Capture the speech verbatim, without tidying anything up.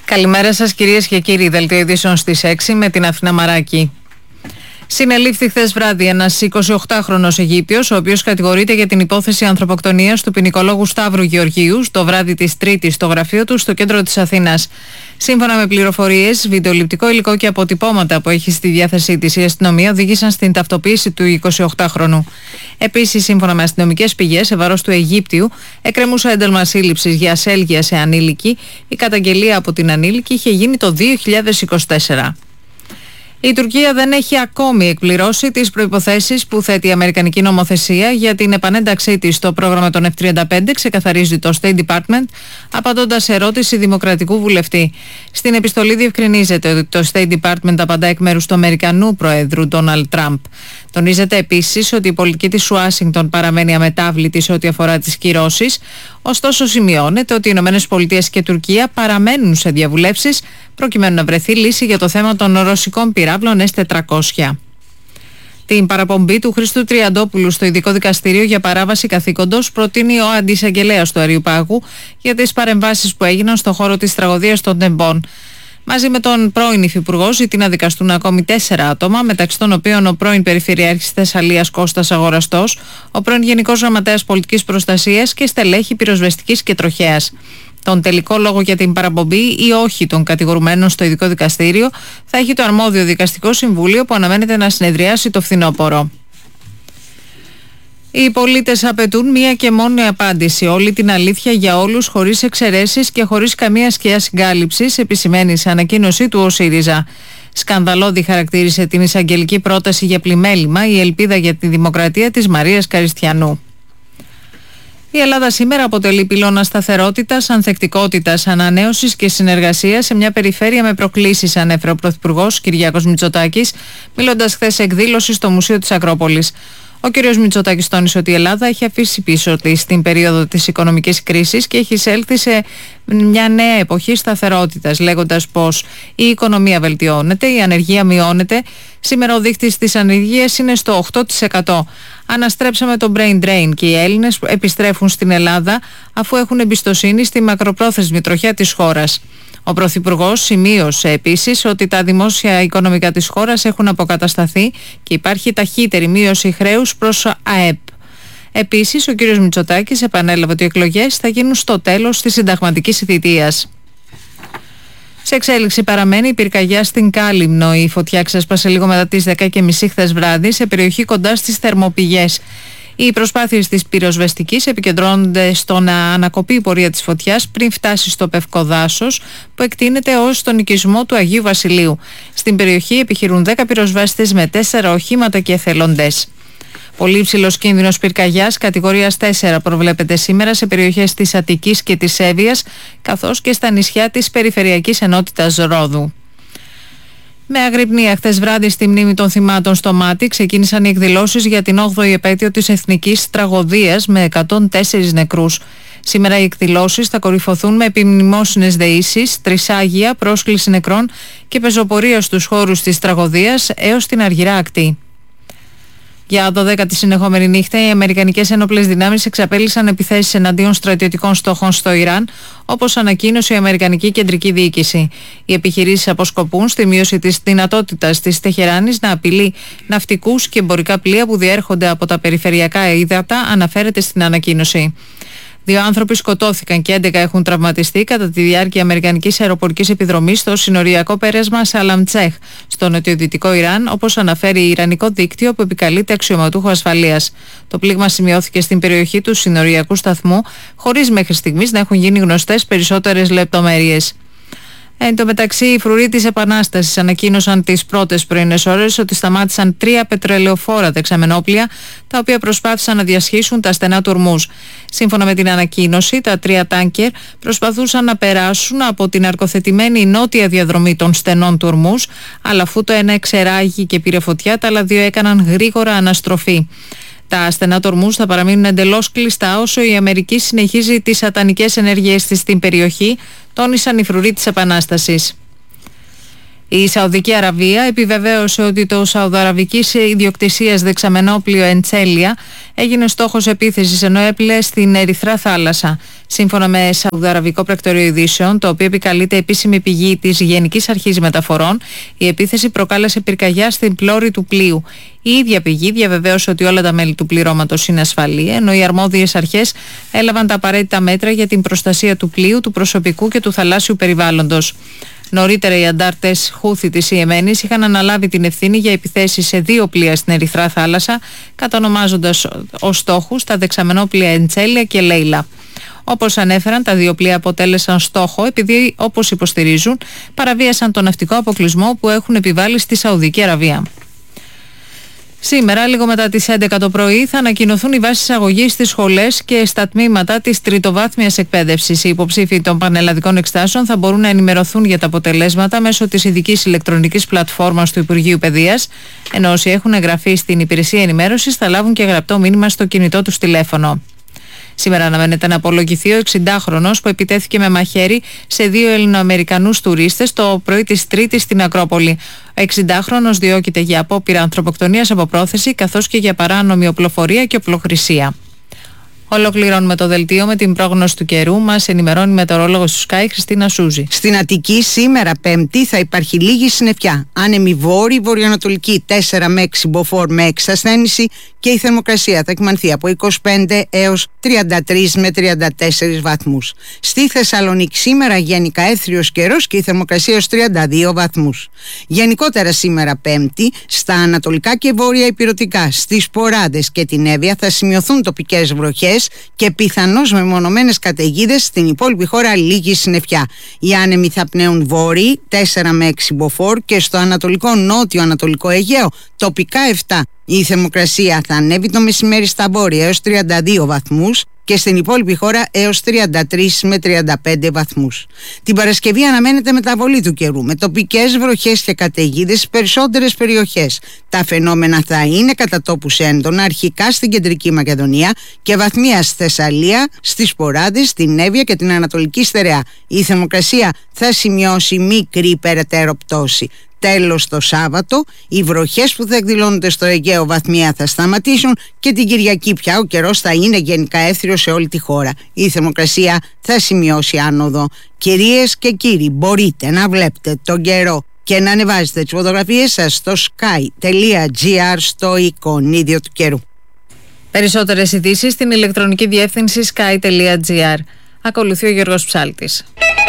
Καλημέρα σας κυρίες και κύριοι, δελτίο ειδήσεων στις έξι με την Αθηνά Μαράκη. Συνελήφθη χθες βράδυ ένας εικοσιοκτάχρονος Αιγύπτιος, ο οποίος κατηγορείται για την υπόθεση ανθρωποκτονίας του ποινικολόγου Σταύρου Γεωργίου το βράδυ της Τρίτης στο γραφείο του στο κέντρο της Αθήνας. Σύμφωνα με πληροφορίες, βιντεοληπτικό υλικό και αποτυπώματα που έχει στη διάθεσή της η αστυνομία οδήγησαν στην ταυτοποίηση του εικοσιοκτάχρονου. Επίσης, σύμφωνα με αστυνομικές πηγές, σε βάρος του Αιγύπτιου εκκρεμούσε ένταλμα σύλληψης για ασέλγεια σε ανήλικη. Η καταγγελία από την ανήλικη είχε γίνει το δύο χιλιάδες είκοσι τέσσερα. Η Τουρκία δεν έχει ακόμη εκπληρώσει τις προϋποθέσεις που θέτει η αμερικανική νομοθεσία για την επανένταξή της στο πρόγραμμα των εφ τριάντα πέντε, ξεκαθαρίζει το State Department, απαντώντας σε ερώτηση δημοκρατικού βουλευτή. Στην επιστολή διευκρινίζεται ότι το State Department απαντά εκ μέρους του Αμερικανού Προέδρου Ντόναλντ Τραμπ. Τονίζεται επίσης ότι η πολιτική της Ουάσιγκτον παραμένει αμετάβλητη σε ό,τι αφορά τις κυρώσεις, ωστόσο σημειώνεται ότι οι Ηνωμένες Πολιτείες και Τουρκία παραμένουν σε διαβουλεύσεις προκειμένου να βρεθεί λύση για το θέμα των ρωσικών πυράβλων ες τετρακόσια. Την παραπομπή του Χρήστου Τριαντόπουλου στο Ειδικό Δικαστήριο για παράβαση καθήκοντος προτείνει ο αντισαγγελέας του Αριουπάγου για τις παρεμβάσεις που έγιναν στο χώρο της τραγωδίας των Τεμπών. Μαζί με τον πρώην Υφυπουργό ζητεί να δικαστούν ακόμη τέσσερα άτομα, μεταξύ των οποίων ο πρώην Περιφερειάρχης Θεσσαλίας Κώστας Αγοραστός, ο πρώην Γενικός Γραμματέας Πολιτικής Προστασίας και στελέχη πυροσβεστικής και τροχέας. Τον τελικό λόγο για την παραπομπή ή όχι των κατηγορουμένων στο Ειδικό Δικαστήριο θα έχει το αρμόδιο δικαστικό συμβούλιο που αναμένεται να συνεδριάσει το φθινόπωρο. Οι πολίτες απαιτούν μία και μόνη απάντηση, όλη την αλήθεια για όλους, χωρίς εξαιρέσεις και χωρίς καμία σκιά συγκάλυψης, επισημαίνει σε ανακοίνωσή του ο ΣΥΡΙΖΑ. Σκανδαλώδη χαρακτήρισε την εισαγγελική πρόταση για πλημέλημα η ελπίδα για τη δημοκρατία της Μαρίας Καριστιανού. Η Ελλάδα σήμερα αποτελεί πυλώνα σταθερότητας, ανθεκτικότητας, ανανέωσης και συνεργασίας σε μια περιφέρεια με προκλήσεις, ανέφερε ο Πρωθυπουργός Κυριάκος Μητσοτάκης, μιλώντας χθες σε εκδήλωση στο Μουσείο της Ακρόπολης. Ο κ. Μητσοτάκης τόνισε ότι η Ελλάδα έχει αφήσει πίσω της την περίοδο της οικονομικής κρίσης και έχει εισέλθει σε μια νέα εποχή σταθερότητας, λέγοντας πως η οικονομία βελτιώνεται, η ανεργία μειώνεται. Σήμερα ο δείκτης της ανεργίας είναι στο οκτώ τοις εκατό. Αναστρέψαμε το brain drain και οι Έλληνες επιστρέφουν στην Ελλάδα αφού έχουν εμπιστοσύνη στη μακροπρόθεσμη τροχιά της χώρας. Ο Πρωθυπουργός σημείωσε επίσης ότι τα δημόσια οικονομικά της χώρας έχουν αποκατασταθεί και υπάρχει ταχύτερη μείωση χρέους προς ΑΕΠ. Επίσης, ο κ. Μητσοτάκης επανέλαβε ότι οι εκλογές θα γίνουν στο τέλος της συνταγματικής θητείας. Σε εξέλιξη παραμένει η πυρκαγιά στην Κάλυμνο. Η φωτιά ξέσπασε λίγο μετά τις δέκα και μισή χθες βράδυ σε περιοχή κοντά στις θερμοπηγές. Οι προσπάθειες της πυροσβεστικής επικεντρώνονται στο να ανακοπεί η πορεία της φωτιάς πριν φτάσει στο Πευκοδάσος που εκτείνεται ως τον οικισμό του Αγίου Βασιλείου. Στην περιοχή επιχειρούν δέκα πυροσβέστες με τέσσερα οχήματα και εθελοντές. Πολύ υψηλός κίνδυνος πυρκαγιάς κατηγορίας τέσσερα προβλέπεται σήμερα σε περιοχές της Αττικής και της Εύβοιας, καθώς και στα νησιά της Περιφερειακής Ενότητας Ρόδου. Με αγρυπνία χθες βράδυ στη μνήμη των θυμάτων στο Μάτι ξεκίνησαν οι εκδηλώσεις για την όγδοη επέτειο της εθνικής τραγωδίας με εκατόν τέσσερις νεκρούς. Σήμερα οι εκδηλώσεις θα κορυφωθούν με επιμνημόσυνες δεήσεις, τρισάγια, πρόσκληση νεκρών και πεζοπορία στους χώρους της τραγωδίας έως την Αργυρά Ακτή. Για δωδέκατη συνεχόμενη νύχτα, οι αμερικανικές ένοπλες δυνάμεις εξαπέλυσαν επιθέσεις εναντίον στρατιωτικών στόχων στο Ιράν, όπως ανακοίνωσε η Αμερικανική Κεντρική Διοίκηση. Οι επιχειρήσεις αποσκοπούν στη μείωση της δυνατότητας της Τεχεράνης να απειλεί ναυτικούς και εμπορικά πλοία που διέρχονται από τα περιφερειακά ύδατα, αναφέρεται στην ανακοίνωση. Δύο άνθρωποι σκοτώθηκαν και έντεκα έχουν τραυματιστεί κατά τη διάρκεια αμερικανικής αεροπορικής επιδρομής στο συνοριακό πέρασμα Σαλαμτσέχ, στο νοτιοδυτικό Ιράν, όπως αναφέρει η Ιρανικό δίκτυο που επικαλείται αξιωματούχο ασφαλείας. Το πλήγμα σημειώθηκε στην περιοχή του συνοριακού σταθμού, χωρίς μέχρι στιγμής να έχουν γίνει γνωστές περισσότερες λεπτομέρειες. Εν τω μεταξύ, οι φρουροί της Επανάστασης ανακοίνωσαν τις πρώτες πρωινές ώρες ότι σταμάτησαν τρία πετρελαιοφόρα δεξαμενόπλια, τα οποία προσπάθησαν να διασχίσουν τα στενά του Ορμούζ. Σύμφωνα με την ανακοίνωση, τα τρία τάνκερ προσπαθούσαν να περάσουν από την αρκοθετημένη νότια διαδρομή των στενών του Ορμούζ, αλλά αφού το ένα εξεράγει και πήρε φωτιά, τα άλλα δύο έκαναν γρήγορα αναστροφή. Τα στενά του Ορμούζ θα παραμείνουν εντελώς κλειστά όσο η Αμερική συνεχίζει τις σατανικές ενέργειες της στην περιοχή, τόνισαν οι φρουροί της Επανάστασης. Η Σαουδική Αραβία επιβεβαίωσε ότι το σαουδαραβικής ιδιοκτησίας δεξαμενόπλοιο Εντσέλια έγινε στόχος επίθεσης ενώ έπλεε στην Ερυθρά θάλασσα. Σύμφωνα με Σαουδαραβικό Πρακτορείο Ειδήσεων, το οποίο επικαλείται επίσημη πηγή της Γενικής Αρχής Μεταφορών, η επίθεση προκάλεσε πυρκαγιά στην πλώρη του πλοίου. Η ίδια πηγή διαβεβαίωσε ότι όλα τα μέλη του πληρώματος είναι ασφαλή, ενώ οι αρμόδιες αρχές έλαβαν τα απαραίτητα μέτρα για την προστασία του πλοίου, του προσωπικού και του θαλάσσιου περιβάλλοντος. Νωρίτερα, οι αντάρτες Χούθη της Ιεμένης είχαν αναλάβει την ευθύνη για επιθέσεις σε δύο πλοία στην Ερυθρά θάλασσα, κατονομάζοντας ως στόχους τα δεξαμενόπλοια Εντσέλια και Λέιλα. Όπως ανέφεραν, τα δύο πλοία αποτέλεσαν στόχο επειδή, όπως υποστηρίζουν, παραβίασαν τον ναυτικό αποκλεισμό που έχουν επιβάλει στη Σαουδική Αραβία. Σήμερα, λίγο μετά τις έντεκα το πρωί, θα ανακοινωθούν οι βάσεις αγωγής στις σχολές και στα τμήματα της τριτοβάθμιας εκπαίδευσης. Οι υποψήφοι των πανελλαδικών εξετάσεων θα μπορούν να ενημερωθούν για τα αποτελέσματα μέσω της ειδικής ηλεκτρονικής πλατφόρμας του Υπουργείου Παιδείας, ενώ όσοι έχουν εγγραφεί στην υπηρεσία ενημέρωσης θα λάβουν και γραπτό μήνυμα στο κινητό τους τηλέφωνο. Σήμερα αναμένεται να απολογηθεί ο εξηντάχρονος που επιτέθηκε με μαχαίρι σε δύο Ελληνοαμερικανούς τουρίστες το πρωί της Τρίτης στην Ακρόπολη. Ο εξηντάχρονος διώκεται για απόπειρα ανθρωποκτονίας από πρόθεση καθώς και για παράνομη οπλοφορία και οπλοχρησία. Ολοκληρώνουμε το δελτίο με την πρόγνωση του καιρού. Μας ενημερώνει η μετεωρόλογος του Sky Χριστίνα Σούζη. Στην Αττική σήμερα Πέμπτη θα υπάρχει λίγη συννεφιά. Άνεμη βόρη, βορειοανατολική τέσσερα με έξι μποφόρ με εξασθένηση και η θερμοκρασία θα εκμανθεί από είκοσι πέντε έως τριάντα τρεις με τριάντα τέσσερις βαθμούς. Στη Θεσσαλονίκη σήμερα γενικά έθριος καιρός και η θερμοκρασία έως τριάντα δύο βαθμούς. Γενικότερα σήμερα Πέμπτη στα ανατολικά και βόρεια ηπειρωτικά, στις Ποράδες και την Εύβοια θα σημειωθούν τοπικές βροχές και πιθανώς μεμονωμένες καταιγίδες, στην υπόλοιπη χώρα λίγη συννεφιά. Οι άνεμοι θα πνέουν βόρειοι τέσσερα με έξι μποφόρ και στο ανατολικό νότιο ανατολικό Αιγαίο τοπικά επτά. Η θερμοκρασία θα ανέβει το μεσημέρι στα βόρεια έως τριάντα δύο βαθμούς και στην υπόλοιπη χώρα έως τριάντα τρεις με τριάντα πέντε βαθμούς. Την Παρασκευή αναμένεται μεταβολή του καιρού με τοπικές βροχές και καταιγίδες στις περισσότερες περιοχές. Τα φαινόμενα θα είναι κατά τόπους έντονα αρχικά στην Κεντρική Μακεδονία και βαθμία στη Θεσσαλία, στις Ποράδες, στην Εύβοια και την Ανατολική Στερεά. Η θερμοκρασία θα σημειώσει μικρή περαιτέρω πτώση. Τέλος το Σάββατο, οι βροχές που θα εκδηλώνονται στο Αιγαίο βαθμία θα σταματήσουν και την Κυριακή πια ο καιρός θα είναι γενικά έθριος σε όλη τη χώρα. Η θερμοκρασία θα σημειώσει άνοδο. Κυρίες και κύριοι, μπορείτε να βλέπετε τον καιρό και να ανεβάζετε τις φωτογραφίες σας στο sky.gr στο εικονίδιο του καιρού. Περισσότερες ειδήσεις στην ηλεκτρονική διεύθυνση sky.gr. Ακολουθεί ο Γιώργος Ψάλτης.